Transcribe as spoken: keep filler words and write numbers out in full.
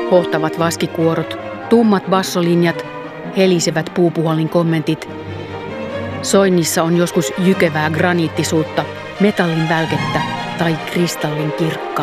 Hohtavat vaskikuorot, tummat bassolinjat, helisevät puupuhallin kommentit. Soinnissa on joskus jykevää graniittisuutta, metallin välkettä tai kristallin kirkkautta.